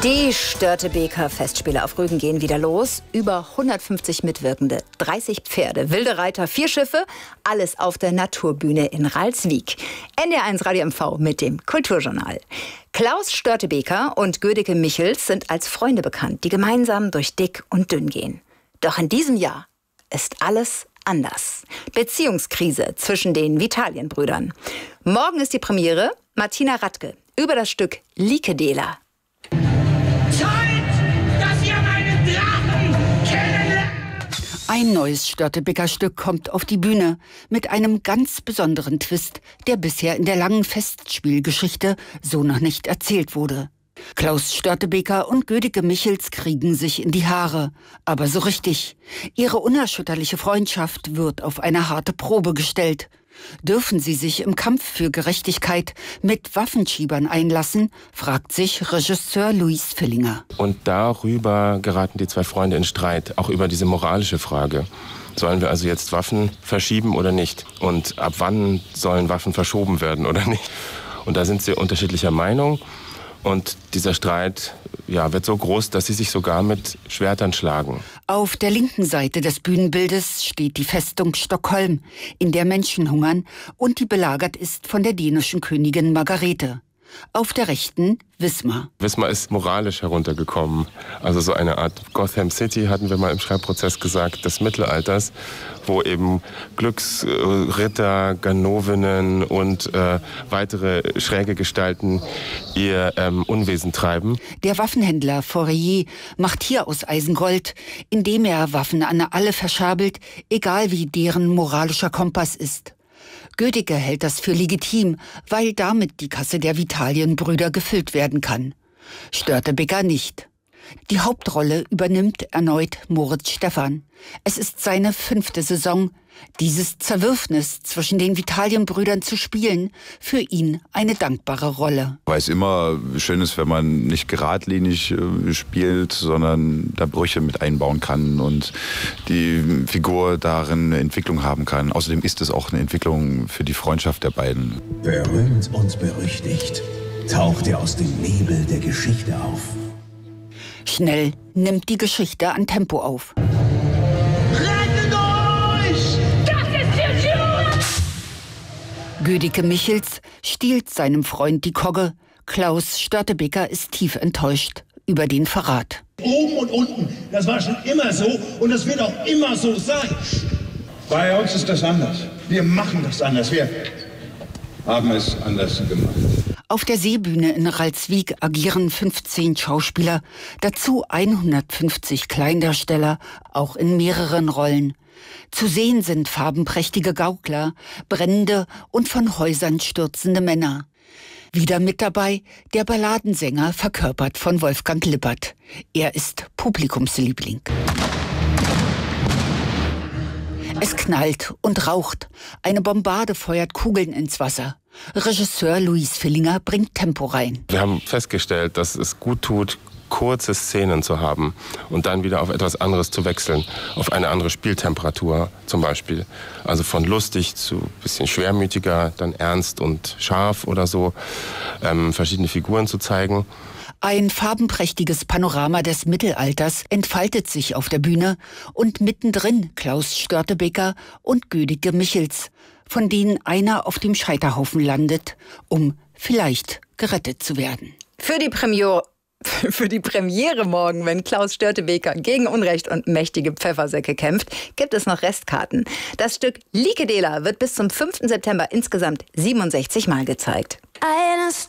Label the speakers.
Speaker 1: Die Störtebeker-Festspiele auf Rügen gehen wieder los. Über 150 Mitwirkende, 30 Pferde, wilde Reiter, 4 Schiffe. Alles auf der Naturbühne in Ralswiek. NDR1 Radio MV mit dem Kulturjournal. Klaus Störtebeker und Gödeke Michels sind als Freunde bekannt, die gemeinsam durch dick und dünn gehen. Doch in diesem Jahr ist alles anders. Beziehungskrise zwischen den Vitalien-Brüdern. Morgen ist die Premiere. Martina Radke über das Stück Likedela.
Speaker 2: Ein neues Störtebeker-Stück kommt auf die Bühne mit einem ganz besonderen Twist, der bisher in der langen Festspielgeschichte so noch nicht erzählt wurde. Klaus Störtebeker und Gödeke Michels kriegen sich in die Haare, aber so richtig. Ihre unerschütterliche Freundschaft wird auf eine harte Probe gestellt. Dürfen sie sich im Kampf für Gerechtigkeit mit Waffenschiebern einlassen, fragt sich Regisseur Luis Villinger.
Speaker 3: Und darüber geraten die zwei Freunde in Streit, auch über diese moralische Frage. Sollen wir also jetzt Waffen verschieben oder nicht? Und ab wann sollen Waffen verschoben werden oder nicht? Und da sind sie unterschiedlicher Meinung. Und dieser Streit wird so groß, dass sie sich sogar mit Schwertern schlagen.
Speaker 2: Auf der linken Seite des Bühnenbildes steht die Festung Stockholm, in der Menschen hungern und die belagert ist von der dänischen Königin Margarete. Auf der rechten Wismar.
Speaker 3: Wismar ist moralisch heruntergekommen. Also so eine Art Gotham City, hatten wir mal im Schreibprozess gesagt, des Mittelalters, wo eben Glücksritter, Ganovinnen und weitere schräge Gestalten ihr Unwesen treiben.
Speaker 2: Der Waffenhändler Fourier macht hier aus Eisengold, indem er Waffen an alle verschabelt, egal wie deren moralischer Kompass ist. Gödeke hält das für legitim, weil damit die Kasse der Vitalien-Brüder gefüllt werden kann. Störtebeker nicht. Die Hauptrolle übernimmt erneut Moritz Stephan. Es ist seine 5. Saison. Dieses Zerwürfnis zwischen den Vitalien-Brüdern zu spielen, für ihn eine dankbare Rolle.
Speaker 4: Weil es immer schön ist, wenn man nicht geradlinig spielt, sondern da Brüche mit einbauen kann und die Figur darin eine Entwicklung haben kann. Außerdem ist es auch eine Entwicklung für die Freundschaft der beiden.
Speaker 5: Berühmt und berüchtigt taucht er aus dem Nebel der Geschichte auf.
Speaker 2: Schnell nimmt die Geschichte an Tempo auf. Gödeke Michels stiehlt seinem Freund die Kogge. Klaus Störtebeker ist tief enttäuscht über den Verrat.
Speaker 6: Oben und unten, das war schon immer so und das wird auch immer so sein. Bei uns ist das anders. Wir machen das anders. Wir haben es anders gemacht.
Speaker 2: Auf der Seebühne in Ralswiek agieren 15 Schauspieler, dazu 150 Kleindarsteller, auch in mehreren Rollen. Zu sehen sind farbenprächtige Gaukler, brennende und von Häusern stürzende Männer. Wieder mit dabei der Balladensänger, verkörpert von Wolfgang Lippert. Er ist Publikumsliebling. Es knallt und raucht. Eine Bombarde feuert Kugeln ins Wasser. Regisseur Luis Villinger bringt Tempo rein.
Speaker 3: Wir haben festgestellt, dass es gut tut, kurze Szenen zu haben und dann wieder auf etwas anderes zu wechseln, auf eine andere Spieltemperatur zum Beispiel. Also von lustig zu ein bisschen schwermütiger, dann ernst und scharf oder so, verschiedene Figuren zu zeigen.
Speaker 2: Ein farbenprächtiges Panorama des Mittelalters entfaltet sich auf der Bühne und mittendrin Klaus Störtebeker und Gödeke Michels, von denen einer auf dem Scheiterhaufen landet, um vielleicht gerettet zu werden.
Speaker 1: Für die Premiere morgen, wenn Klaus Störtebeker gegen Unrecht und mächtige Pfeffersäcke kämpft, gibt es noch Restkarten. Das Stück Likedela wird bis zum 5. September insgesamt 67 Mal gezeigt.